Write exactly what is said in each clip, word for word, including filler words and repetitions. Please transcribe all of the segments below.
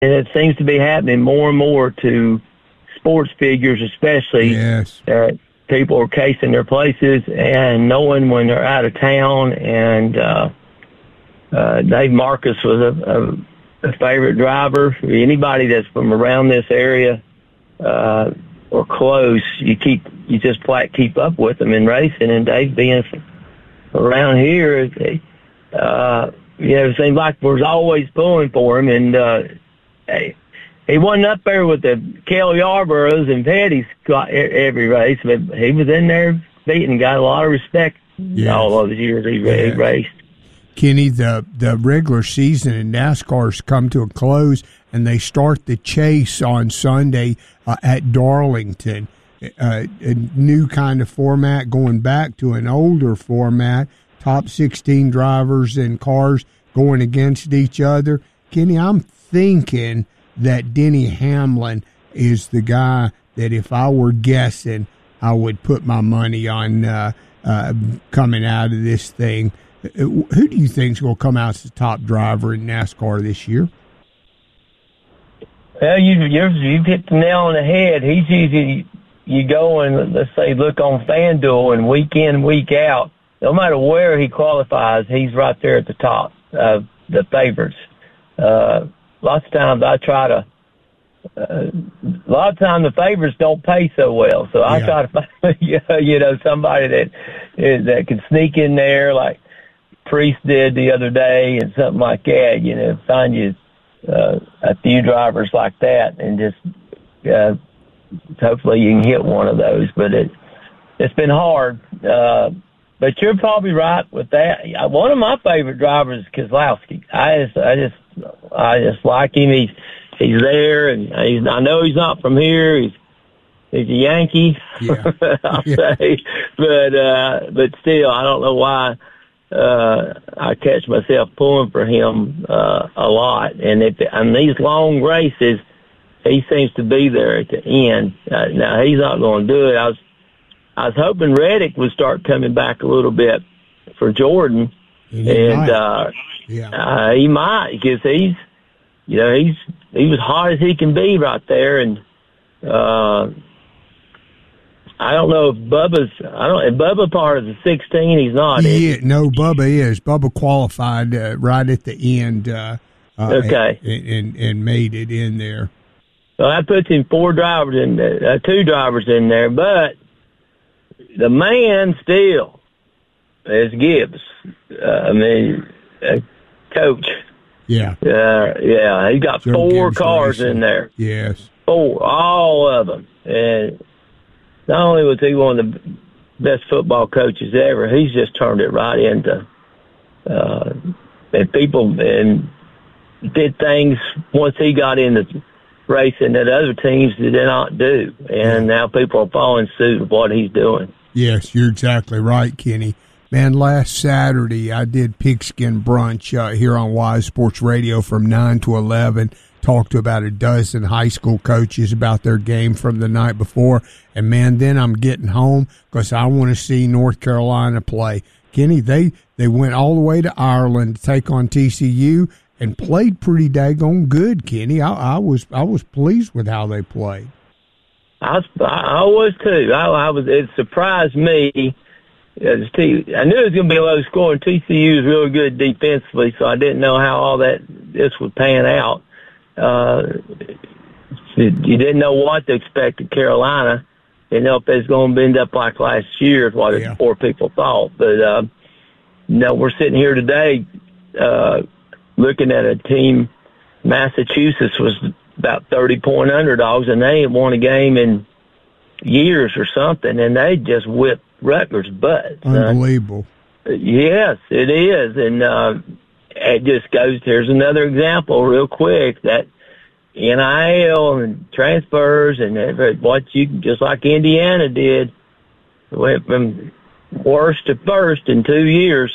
and it seems to be happening more and more to sports figures, especially. Yes. That people are casing their places and knowing when they're out of town. And uh, uh, Dave Marcus was a, a, a favorite driver. Anybody that's from around this area uh, or close, you keep you just flat keep up with them in racing. And Dave being around here, uh, you know, it seems like there's always pulling for him. And uh, hey, he wasn't up there with the Cale Yarboroughs and Petty's every race, but he was in there beating, got a lot of respect yes. all those years he, yes. he raced. Kenny, the, the regular season in NASCAR's come to a close, and they start the chase on Sunday uh, at Darlington. Uh, a new kind of format, going back to an older format, top sixteen drivers and cars going against each other. Kenny, I'm thinking that Denny Hamlin is the guy that if I were guessing, I would put my money on uh, uh, coming out of this thing. Who do you think is going to come out as the top driver in NASCAR this year? Well, you, you've, you've hit the nail on the head. He's usually, you go and, let's say, look on FanDuel, and week in, week out, no matter where he qualifies, he's right there at the top of the favorites. Uh, lots of times I try to, uh, a lot of times the favorites don't pay so well, so I yeah. try to find, you know, somebody that that can sneak in there like Priest did the other day and something like that, you know, find you uh, a few drivers like that and just uh, hopefully you can hit one of those. But it, it's been hard. Uh, but you're probably right with that. One of my favorite drivers is Keselowski. I just, I just, I just like him. He's, he's there, and he's, I know he's not from here. He's, he's a Yankee, yeah. I'll yeah. say. But, uh, but still, I don't know why. Uh, I catch myself pulling for him, uh, a lot. And if, on these long races, he seems to be there at the end. Uh, now he's not going to do it. I was, I was hoping Reddick would start coming back a little bit for Jordan. He and, might. uh, yeah. uh, he might, because he's, you know, he's, he was hot as he can be right there. And, uh, I don't know if Bubba's, I don't, if Bubba part of the sixteen, he's not. Yeah, no, Bubba is. Bubba qualified uh, right at the end. Uh, uh, okay. And, and, and made it in there. So that puts him four drivers in there, uh, two drivers in there, but the man still is Gibbs. Uh, I mean, uh, coach. Yeah. Uh, yeah, he's got Joe four Gibbs cars racing. in there. Yes. Four, all of them. And not only was he one of the best football coaches ever, he's just turned it right into, uh, and people, and did things once he got into racing that other teams did not do. And now people are following suit of what he's doing. Yes, you're exactly right, Kenny. Man, last Saturday I did Pigskin Brunch uh, here on Wise Sports Radio from nine to eleven. Talked to about a dozen high school coaches about their game from the night before. And, man, then I'm getting home because I want to see North Carolina play. Kenny, they, they went all the way to Ireland to take on T C U and played pretty daggone good, Kenny. I, I was I was pleased with how they played. I was, I was too. I, I was. It surprised me. I knew it was going to be a low score, and T C U was really good defensively, so I didn't know how all that this would pan out. Uh, you didn't know what to expect at Carolina. You know if it's going to end up like last year, is what yeah. poor people thought. But uh, no, we're sitting here today uh, looking at a team. Massachusetts was about thirty point underdogs, and they ain't won a game in years or something, and they just whipped Rutgers' butt. Unbelievable. Uh, yes, it is, and uh, it just goes. There's another example, real quick, that N I L and transfers and what you just like Indiana did, went from worst to first in two years.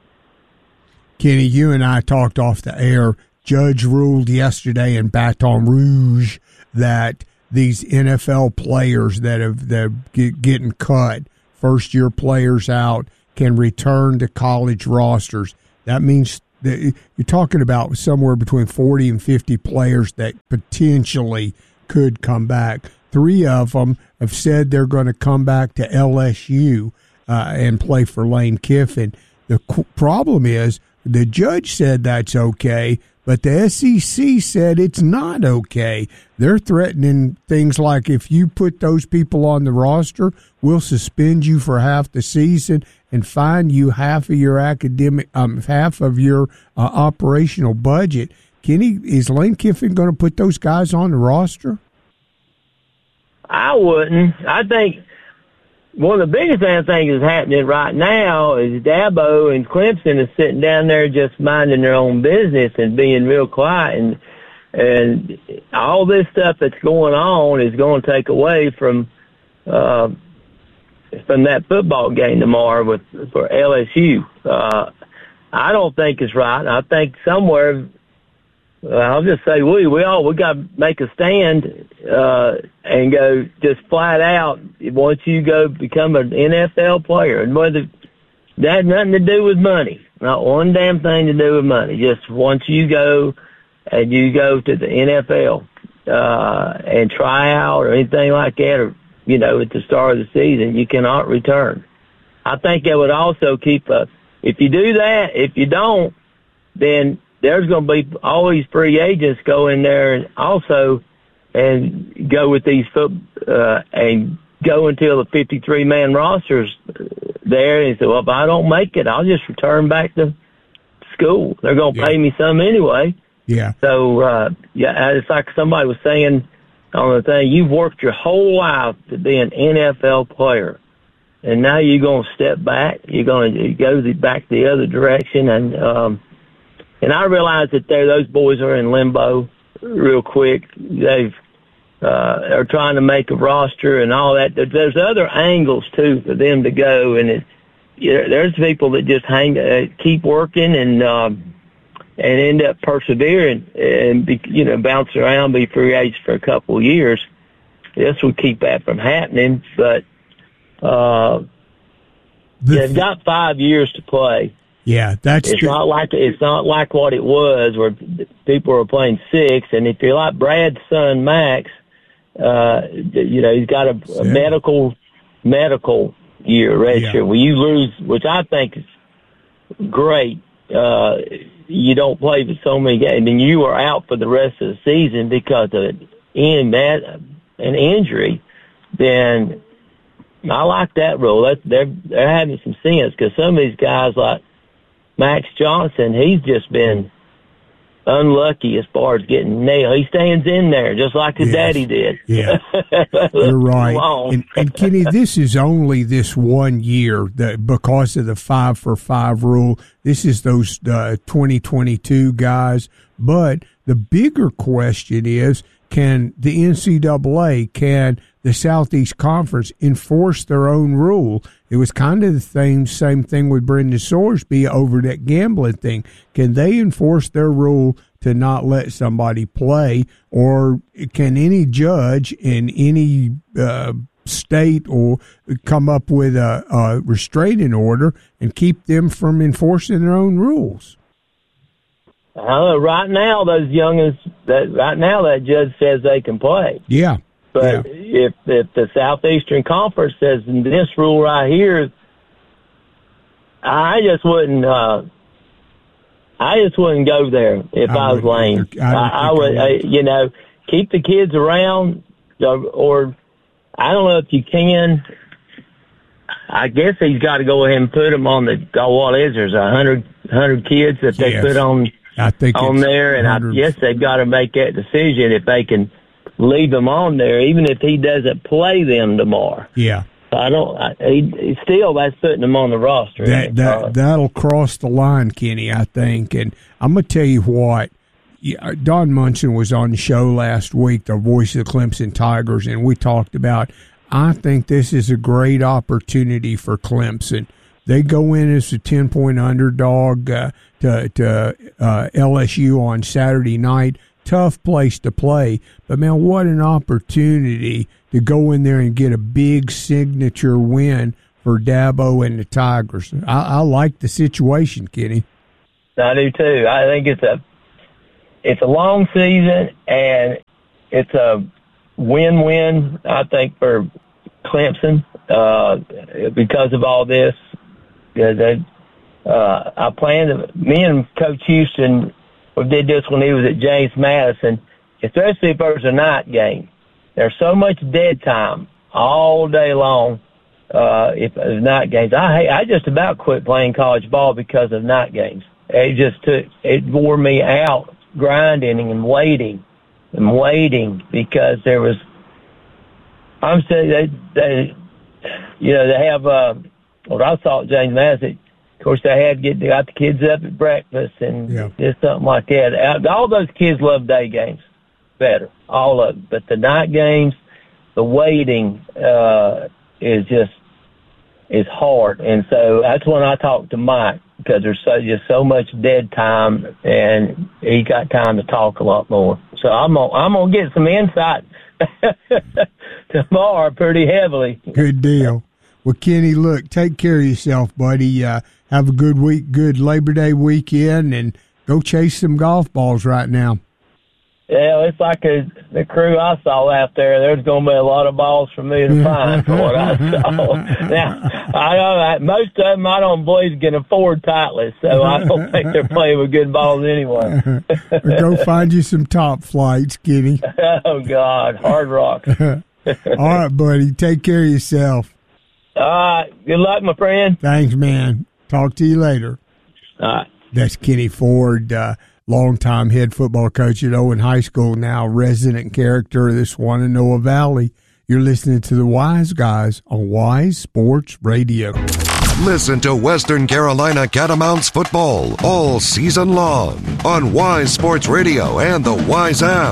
Kenny, you and I talked off the air. Judge ruled yesterday in Baton Rouge that these N F L players that have that get, getting cut, first year players out, can return to college rosters. That means the, you're talking about somewhere between forty and fifty players that potentially could come back. Three of them have said they're going to come back to L S U uh, and play for Lane Kiffin. The qu- problem is the judge said that's okay, but the S E C said it's not okay. They're threatening things like, if you put those people on the roster, we'll suspend you for half the season and fine you half of your academic, um, half of your uh, operational budget. Kenny, is Lane Kiffin going to put those guys on the roster? I wouldn't. I think one of the biggest things I think is happening right now is Dabo and Clemson is sitting down there just minding their own business and being real quiet, and and all this stuff that's going on is going to take away from uh, from that football game tomorrow with for L S U. Uh, I don't think it's right. I think somewhere. Uh, I'll just say we we all we got to make a stand uh, and go just flat out. Once you go become an N F L player, and whether that had nothing to do with money, not one damn thing to do with money. Just once you go and you go to the N F L uh, and try out or anything like that, or you know at the start of the season, you cannot return. I think that would also keep a. If you do that, if you don't, then there's going to be all these free agents go in there and also and go with these foot uh, and go until the fifty-three man roster's there. And say, well, if I don't make it, I'll just return back to school. They're going to yeah. pay me some anyway. Yeah. So, uh, yeah, it's like somebody was saying on the thing, you've worked your whole life to be an N F L player. And now you're going to step back. You're going to go the, back the other direction. And, um, And I realize that they those boys are in limbo real quick. They've uh, are trying to make a roster and all that. There's other angles too for them to go, and it, you know, there's people that just hang, uh, keep working and um, and end up persevering and be, you know bounce around, be free agents for a couple of years. This would keep that from happening, but uh, they've got five years to play. Yeah, that's it's true. not like it's not like what it was where people were playing six. And if you're like Brad's son Max, uh, you know he's got a, a medical medical year red yeah. shirt. Well, you lose, which I think is great. Uh, you don't play for so many games, and you are out for the rest of the season because of in that an injury. Then I like that rule. That they're they're having some sense because some of these guys like Max Johnson, he's just been unlucky as far as getting nailed. He stands in there just like his yes. daddy did. Yeah, you're right. And, and Kenny, this is only this one year that because of the five for five rule. This is those uh, twenty twenty-two guys. But the bigger question is, can the N C double A, can the Southeast Conference enforce their own rule? It was kind of the same, same thing with Brendan Sorsby over that gambling thing. Can they enforce their rule to not let somebody play, or can any judge in any uh, state or come up with a, a restraining order and keep them from enforcing their own rules? Uh, right now, those youngins, that right now that judge says they can play. Yeah. But yeah. if if the Southeastern Conference says this rule right here, I just wouldn't. Uh, I just wouldn't go there if I, I was Lane. I, I, I would, I, you know, keep the kids around, or, or I don't know if you can. I guess he's got to go ahead and put them on the. Oh, what is there's a hundred hundred kids that they yes. put on. I think on there, and I guess they've got to make that decision if they can leave them on there, even if he doesn't play them tomorrow. Yeah. I don't. I, he, he still, that's putting them on the roster. That that uh, that'll cross the line, Kenny, I think. And I'm gonna tell you what. Yeah, Don Munson was on the show last week, the voice of the Clemson Tigers, and we talked about. I think this is a great opportunity for Clemson. They go in as a ten-point underdog uh, to, to uh, L S U on Saturday night. Tough place to play. But, man, what an opportunity to go in there and get a big signature win for Dabo and the Tigers. I, I like the situation, Kenny. I do too. I think it's a it's a long season, and it's a win-win, I think, for Clemson uh, because of all this. Yeah, they, uh, I planned to, me and Coach Houston we did this when he was at James Madison, especially if there's a night game. There's so much dead time all day long uh, if there's night games. I hate, I just about quit playing college ball because of night games. It just took, it wore me out grinding and waiting and waiting because there was, I'm saying they, they, you know, they have, uh, what I saw at James Madison, of course, they had to get got the kids up at breakfast and yeah. just something like that. All those kids love day games better, all of them. But the night games, the waiting uh, is just is hard. And so that's when I talked to Mike because there's so, just so much dead time, and he got time to talk a lot more. So I'm gonna, I'm gonna get some insight tomorrow pretty heavily. Good deal. Well, Kenny, look, take care of yourself, buddy. Uh, have a good week, good Labor Day weekend, and go chase some golf balls right now. Yeah, it's like a, the crew I saw out there. There's going to be a lot of balls for me to find for what I saw. Now, I know most of them I don't believe can afford Titleist, so I don't think they're playing with good balls anyway. Go find you some top flights, Kenny. Oh, God, hard rock. All right, buddy. Take care of yourself. All right. Good luck, my friend. Thanks, man. Talk to you later. All right. That's Kenny Ford, uh, longtime head football coach at Owen High School, now resident character of this Shenandoah Valley. You're listening to the Wise Guys on Wise Sports Radio. Listen to Western Carolina Catamounts football all season long on Wise Sports Radio and the Wise app.